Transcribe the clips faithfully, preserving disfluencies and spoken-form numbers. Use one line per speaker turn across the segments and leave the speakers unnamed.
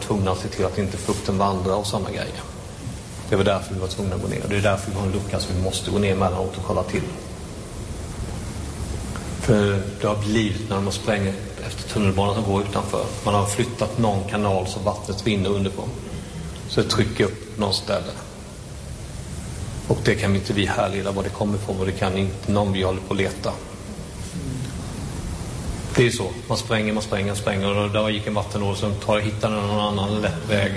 tvungna att se till att inte fukten vandrar och sådana grejer. Det var därför vi var tvungna att gå ner. Och det är därför vi har en lucka så vi måste gå ner emellanåt och kolla till. För det har blivit när man spränger efter tunnelbanan som går utanför. Man har flyttat någon kanal så vattnet rinner underifrån. Så det trycker upp någon ställe. Och det kan inte vi härleda var det kommer ifrån. Och det kan inte någon vi håller på att leta. Det är så. Man spränger, man spränger, spränger. Och där gick en vattenål som tar, hittar någon annan lätt väg.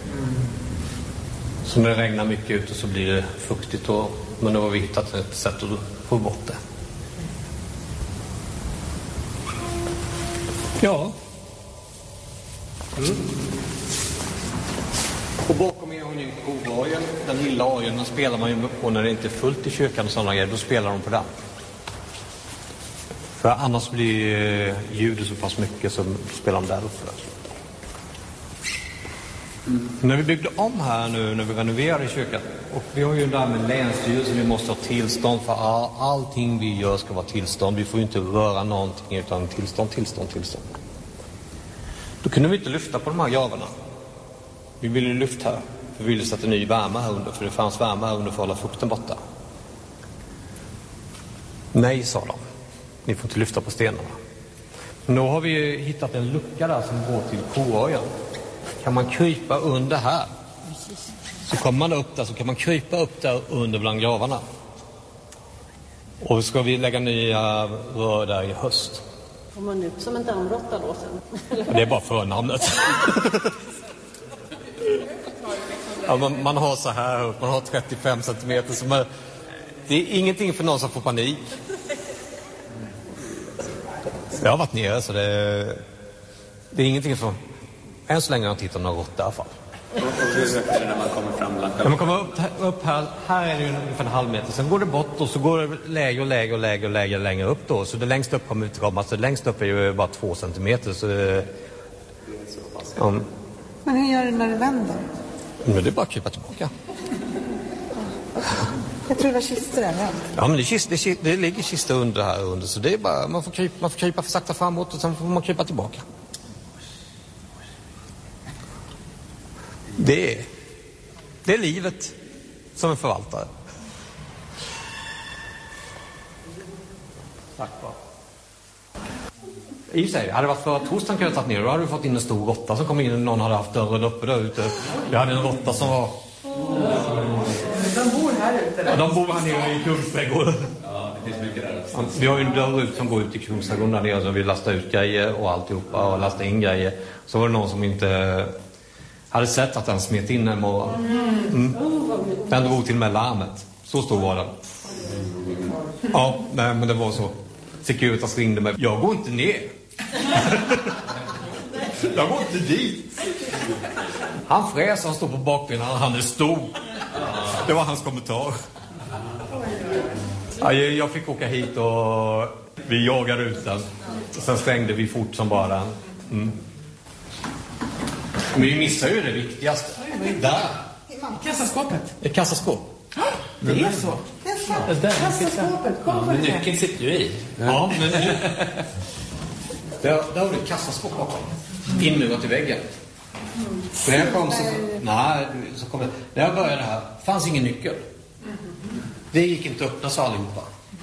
Så när det regnar mycket ut och så blir det fuktigt. Och, men då har vi hittat ett sätt att få bort det. Ja. Mm. Och bakom er har ni kovargen. Den lilla orgeln, den spelar man ju på när det inte är fullt i kyrkan och sådana grejer. Då spelar de på den. För annars blir ljudet så pass mycket som spelar de där uppe. Mm. När vi byggde om här nu, när vi renoverade kyrkan. Och vi har ju där med länsstyrelsen, vi måste ha tillstånd för all, allting vi gör ska vara tillstånd. Vi får ju inte röra någonting utan tillstånd, tillstånd, tillstånd. Då kunde vi inte lyfta på de här gravarna. Vi ville ju lyfta här. För vi ville sätta ny värme här under. För det fanns värme här under för att hålla fukten borta. Nej, sa de. Ni får inte lyfta på stenarna. Men då har vi hittat en lucka där som går till koorgeln. Kan man krypa under här. Så kommer man upp där så kan man krypa upp där under bland gravarna. Och ska vi lägga nya rör där i höst.
Får man ut som en dammråtta då sen?
Det är bara förnamnet. Ja, man, man har så här upp, man har trettiofem centimeter. Så man, det är ingenting för någon som får panik. Jag har varit nere så det, det är ingenting för... Än så länge har jag tittat några rått i alla fall.
Och hur öppnar det när man kommer fram?
När man kommer upp, upp här, här är det ungefär en halv meter. Sen går det bort och så går det lägre och lägre och lägre och lägre längre upp då. Så det längst upp kommer utkomma. Så längst upp är ju bara två centimeter. Så det, um,
Men hur gör du när det vänder?
Men det är bara att krypa tillbaka.
Jag tror det var kistor där.
Ja, men det, kist, det, det ligger kistor under här under. Så det är bara, man får krypa, man får krypa för sakta framåt och sen får man krypa tillbaka. Det är, det är livet som en förvaltare. Tack va. I sig, hade det varit för att torsdagen kunde tagit ner, då hade du fått in en stor råtta som kom in och någon hade haft dörren uppe där ute. Vi hade en råtta som var...
De bor här ute där.
Ja, de bor här nere i Kungsträdgården.
Ja, det finns mycket där.
Vi har ju en dörr ut som går ut i Kungsträdgården där nere, så vi lastar ut grejer och alltihopa och lastar in grejer. Så var det någon som inte hade sett att den smet in en morgon. Mm. Den drog till med larmet. Så stor var den. Ja, nej, men det var så. Securitas ringde mig. Jag går inte ner. Jag går inte dit. Han fräs, han stod på bakbenen, han är stor. Det var hans kommentar. Ja, jag fick åka hit och vi jagade ut den. Sen stängde vi fort som bara den. Mm. Men vi missar ju det viktigaste. Där.
Kassaskåpet.
Ett kassaskåp.
Det är så. Det är så. Kassaskåpet. Kom
Men nyckeln sitter ju i.
Ja, men nu... Där, där har du ett kassaskåp bakom. Inmurat i väggen. Mm. När jag kom så... Nej, så kom det... När jag började här fanns ingen nyckel. Det gick inte att öppna så allihopa.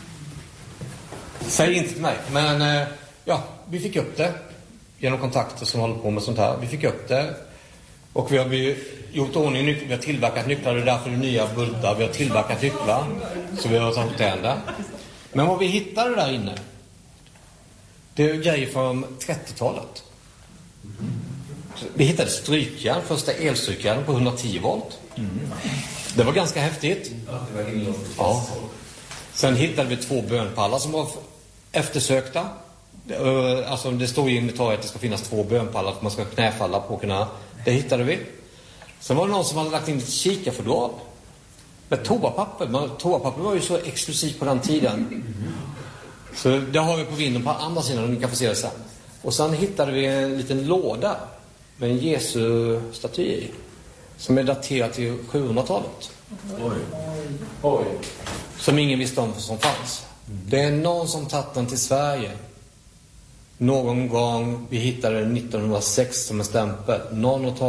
Säg inte till mig. Men ja, vi fick upp det. Genom kontakter som håller på med sånt här. Vi fick upp det. Och vi har vi gjort ordning nycklar. Vi har tillverkat nycklar. Det är därför det är nya bultar. Vi har tillverkat nycklar. Så vi har tagit det där. Men vad vi hittade där inne, det är grejer från trettiotalet. Vi hittade strykjärn. Första elstrykjärn på hundratio volt. Mm. Det var ganska häftigt. Ja. Sen hittade vi två bönpallar som var eftersökta. Alltså det står i inventariet att det ska finnas två bönpallar att man ska knäfalla på kunna. Det hittade vi. Sen var det någon som hade lagt in ett kikarfodral med toapapper. Men toapapper var ju så exklusivt på den tiden. Så det har vi på vinden på andra sidan och ni kan få se det sen. Och sen hittade vi en liten låda med en Jesu-staty i. Som är daterad till sjuhundratalet. Oj. Oj. Som ingen visste om som fanns. Det är någon som tagit den till Sverige. Någon gång vi hittade den nittonhundrasex som en stämpel. Någon har